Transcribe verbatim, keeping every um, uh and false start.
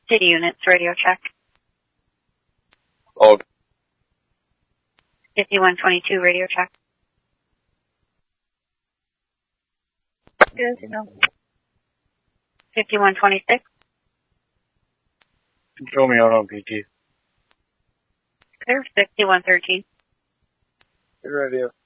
City units, radio check. Oh. fifty-one twenty-two, radio check. Good, no. fifty-one twenty-six. Control me on O P T. Clear, fifty-one thirteen. Good radio.